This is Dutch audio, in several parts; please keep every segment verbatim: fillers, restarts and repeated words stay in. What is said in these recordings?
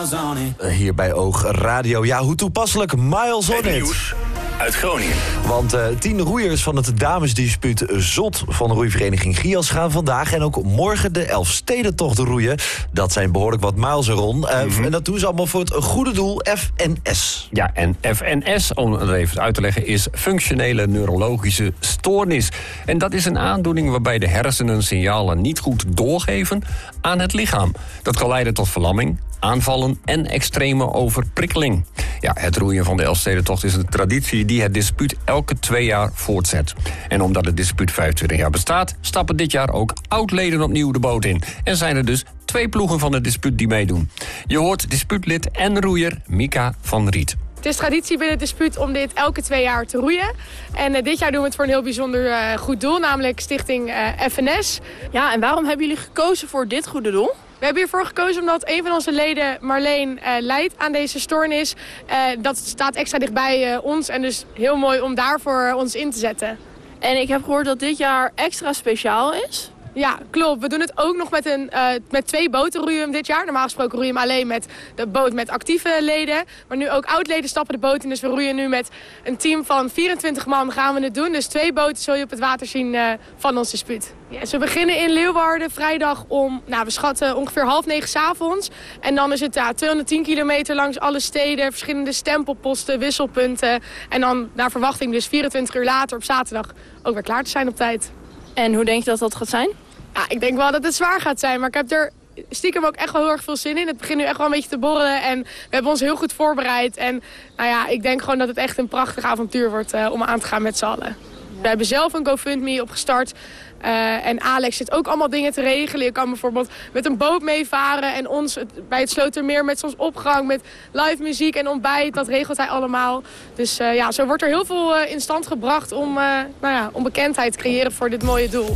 Miles on it. Hier bij Oog Radio. Ja, hoe toepasselijk, Miles on Het it. nieuws uit Groningen. Want uh, tien roeiers van het damesdispuut Zot van de roeivereniging Gias gaan vandaag en ook morgen de Elfstedentocht roeien. Dat zijn behoorlijk wat miles erom. Uh, mm-hmm. En dat doen ze allemaal voor het goede doel F N S. Ja, en F N S, om het even uit te leggen, is functionele neurologische stoornis. En dat is een aandoening waarbij de hersenen signalen niet goed doorgeven aan het lichaam. Dat kan leiden tot verlamming, aanvallen en extreme overprikkeling. Ja, het roeien van de Elfstedentocht is een traditie die het dispuut elke twee jaar voortzet. En omdat het dispuut vijfentwintig jaar bestaat, stappen dit jaar ook oud-leden opnieuw de boot in. En zijn er dus twee ploegen van het dispuut die meedoen. Je hoort dispuutlid en roeier Mika van Riet. Het is traditie binnen het dispuut om dit elke twee jaar te roeien. En uh, dit jaar doen we het voor een heel bijzonder uh, goed doel, namelijk Stichting uh, F N S. Ja, en waarom hebben jullie gekozen voor dit goede doel? We hebben hiervoor gekozen omdat een van onze leden, Marleen, uh, lijdt aan deze stoornis. Uh, dat staat extra dichtbij uh, ons en dus heel mooi om daarvoor uh, ons in te zetten. En ik heb gehoord dat dit jaar extra speciaal is. Ja, klopt. We doen het ook nog met, een, uh, met twee boten roeien we hem dit jaar. Normaal gesproken roeien we hem alleen met de boot met actieve leden. Maar nu ook oud-leden stappen de boot in. Dus we roeien nu met een team van vierentwintig man gaan we het doen. Dus twee boten zul je op het water zien uh, van ons dispuut. Yes, we beginnen in Leeuwarden vrijdag om, nou we schatten ongeveer half negen 's avonds. En dan is het ja, tweehonderdtien kilometer langs alle steden, verschillende stempelposten, wisselpunten. En dan naar verwachting dus vierentwintig uur later op zaterdag ook weer klaar te zijn op tijd. En hoe denk je dat dat gaat zijn? Ja, ik denk wel dat het zwaar gaat zijn, maar ik heb er stiekem ook echt wel heel erg veel zin in. Het begint nu echt wel een beetje te borrelen en we hebben ons heel goed voorbereid. En nou ja, ik denk gewoon dat het echt een prachtig avontuur wordt uh, om aan te gaan met z'n allen. We hebben zelf een GoFundMe opgestart. Uh, en Alex zit ook allemaal dingen te regelen. Je kan bijvoorbeeld met een boot meevaren en ons het, bij het Slotermeer met soms opgang, met live muziek en ontbijt. Dat regelt hij allemaal. Dus uh, ja, zo wordt er heel veel uh, in stand gebracht om, uh, nou ja, om bekendheid te creëren voor dit mooie doel.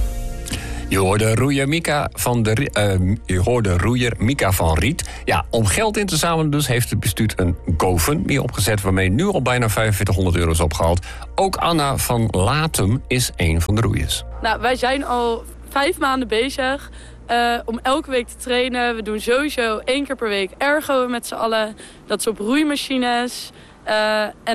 Je hoorde roeier Mika van de uh, je hoorde roeier Mika van Riet. Ja, om geld in te zamelen dus heeft het bestuur een GoFundMe opgezet waarmee nu al bijna vijfenveertighonderd euro is opgehaald. Ook Anna van Latum is een van de roeiers. Nou, wij zijn al vijf maanden bezig uh, om elke week te trainen. We doen sowieso één keer per week ergo met z'n allen. Dat is op roeimachines. Uh, en